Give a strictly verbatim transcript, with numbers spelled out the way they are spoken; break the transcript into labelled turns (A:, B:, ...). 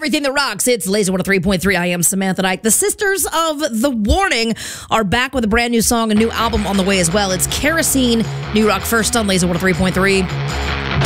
A: everything that rocks. It's Laser one oh three point three. I am Samantha Dyke. The Sisters of the Warning are back with a brand new song, a new album on the way as well. It's Kerosene, new rock first on Laser one oh three point three.